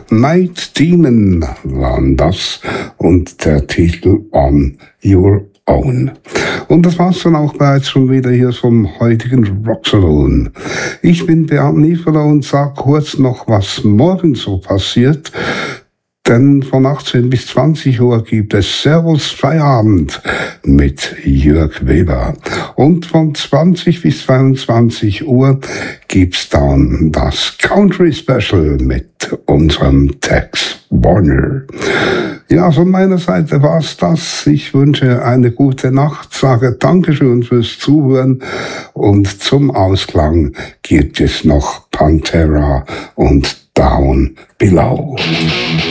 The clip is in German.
Night Demon waren das und der Titel On Your Own. Und das war's dann auch bereits schon wieder hier vom heutigen Rocksalon. Ich bin Bernd Niefeler und sag kurz noch, was morgen so passiert. Denn von 18 bis 20 Uhr gibt es Servus Feierabend mit Jörg Weber. Und von 20 bis 22 Uhr gibt's dann das Country Special mit unserem Tex Warner. Ja, von meiner Seite war's das. Ich wünsche eine gute Nacht, sage Dankeschön fürs Zuhören und zum Ausklang gibt es noch Pantera und Down Below.